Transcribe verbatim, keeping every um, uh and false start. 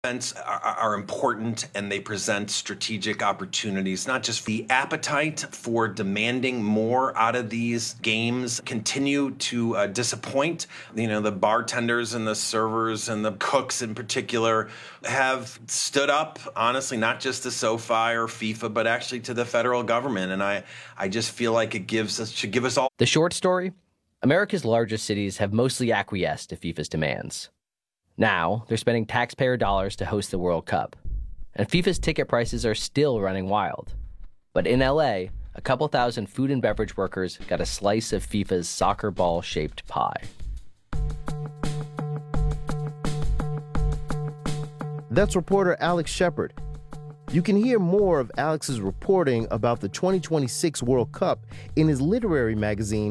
Events are, are important, and they present strategic opportunities. Not just the appetite for demanding more out of these games continue to uh, disappoint. You know, the bartenders and the servers and the cooks in particular have stood up, honestly, not just to SoFi or FIFA, but actually to the federal government. And I, I just feel like it gives us should give us all. The short story: America's largest cities have mostly acquiesced to FIFA's demands. Now, they're spending taxpayer dollars to host the World Cup, and FIFA's ticket prices are still running wild. But in L A, a couple thousand food and beverage workers got a slice of FIFA's soccer ball-shaped pie. That's reporter Alex Shepard. You can hear more of Alex's reporting about the twenty twenty-six World Cup in his literary magazine,